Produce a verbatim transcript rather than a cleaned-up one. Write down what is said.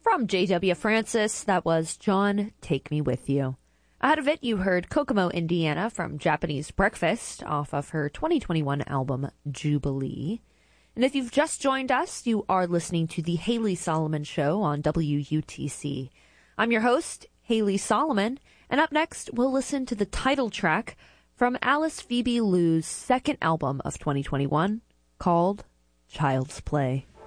From J W. Francis, that was John, Take Me With You. Ahead of it, you heard Kokomo, Indiana from Japanese Breakfast off of her twenty twenty-one album, Jubilee. And if you've just joined us, you are listening to The Haley Solomon Show on W U T C. I'm your host, Haley Solomon, and up next, we'll listen to the title track from Alice Phoebe Lou's second album of twenty twenty-one, called Child's Play.